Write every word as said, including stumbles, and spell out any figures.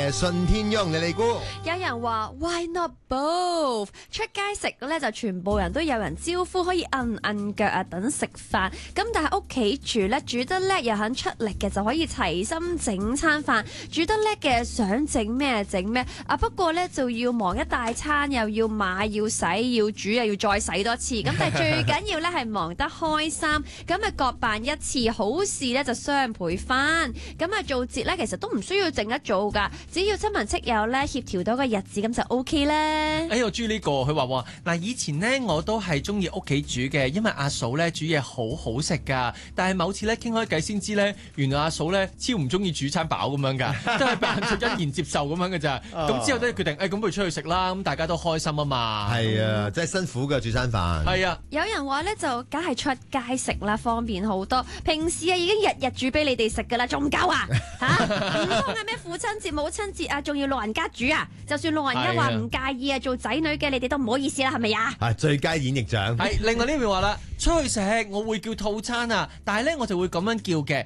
嘅信天翁，你哋估？ 有人話 Why not both？ 出街食咧就全部人都有人招呼，可以摁摁腳啊等食飯。咁但係屋企煮咧煮得叻又肯出力嘅就可以齊心整餐飯。煮得叻嘅想整咩整咩啊！不過咧就要忙一大餐，又要買要洗要煮又要再洗多次。咁但係最緊要咧係忙得開心。咁啊各辦一次，好事咧就雙倍翻。咁啊做節咧其實都唔需要整一早噶，只要親朋戚友咧協調到個日子咁就 O K 啦。 哎，我中意呢個，佢話喎嗱，以前呢我都係中意屋企煮嘅，因為阿嫂咧煮嘢好好食噶。但係某次咧傾開偈先知咧，原來阿嫂咧超唔中意煮餐飽咁樣㗎，都係扮出欣然接受咁樣嘅咋。咁之後都決定，誒咁不如出去食啦，咁大家都開心啊嘛。 係啊，真係辛苦㗎煮餐飯。 係啊， 有人話咧就梗係出街食啦，方便好多。平時啊已經日日煮俾你哋食㗎啦，仲唔夠啊？嚇唔通係咩父親節、母親節啊，仲要老人家煮啊？就算老人家話唔介意啊，做仔女嘅你哋都唔好意思啦，係咪啊？ 係最佳演繹獎。 係另外呢邊話啦，出去食我會叫套餐啊，但係咧我就會咁樣叫嘅，